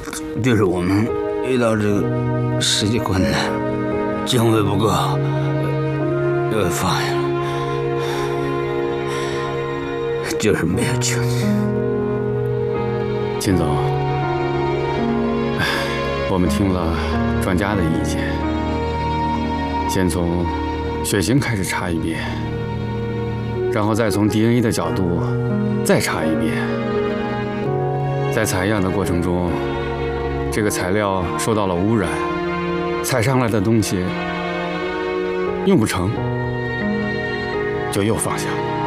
就是我们遇到这个实际困难，经费不够，又放下了，就是没有穷尽。 秦总，我们听了专家的意见，先从血型开始查一遍，然后再从 DNA 的角度再查一遍。在采样的过程中，这个材料受到了污染，采上来的东西用不成，就又放下。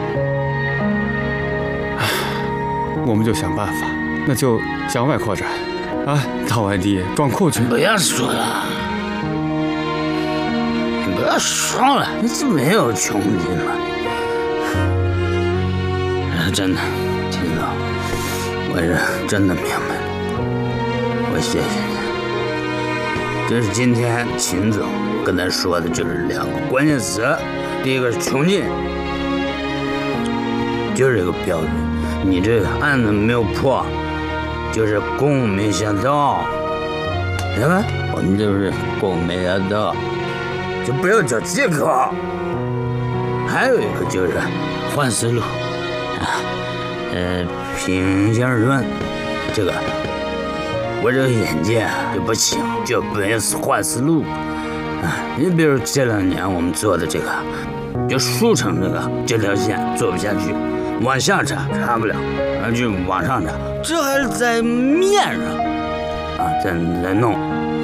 我们就想办法，那就向外扩展，到外地装库去。 不要说了，你不要说了，你是没有穷尽了。真的，秦总，我是真的明白了，我谢谢你。就是今天秦总跟他说的就是2个关键词，第一个是穷尽，就是这个标准。你这个案子没有破，就是公务没下到，明白？我们就是公务没下到，就不要找借口。还有一个就是换思路。平心而论，这个我这个眼界就不行，就不要换思路。你比如这2年我们做的这个，就树城这条线做不下去，往下查不了，就往上查，这还是在面上在弄。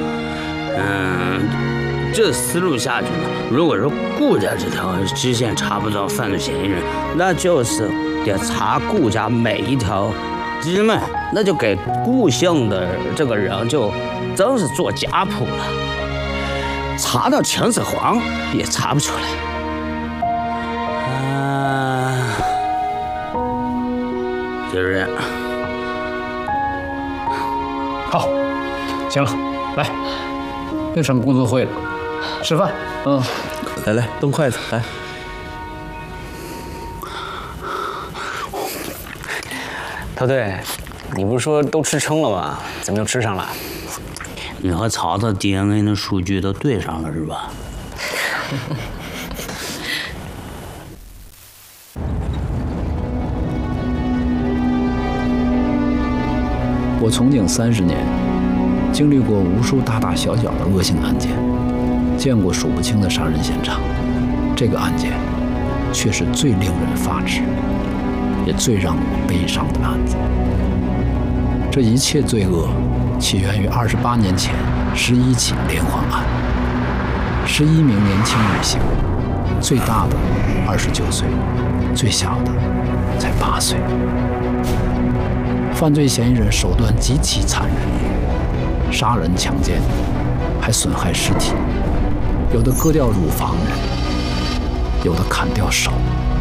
这思路下去呢，如果说顾家这条支线查不到犯罪嫌疑人，那就是得查顾家每一条支脉，那就给顾姓的这个人就真是做家谱了，查到秦始皇也查不出来。就是这样。 好，行了，来，别上工作会了，吃饭。 来，动筷子，来。 涛队，你不是说都吃撑了吗？怎么又吃上了？ 你和曹操 DNA 的数据都对上了是吧？ 我从警30年，经历过无数大大小小的恶性案件，见过数不清的杀人现场。这个案件却是最令人发指，也最让我悲伤的案子。这一切罪恶起源于28年前11起连环案，11名年轻女性，最大的29岁，最小的才8岁。犯罪嫌疑人手段极其残忍，杀人、强奸，还损害尸体，有的割掉乳房，有的砍掉手。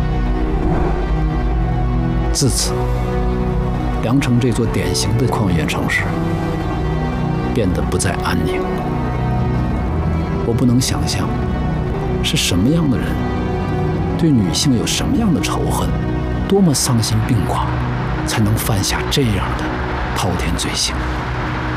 自此，梁城这座典型的矿业城市变得不再安宁。我不能想象，是什么样的人对女性有什么样的仇恨，多么丧心病狂，才能犯下这样的滔天罪行。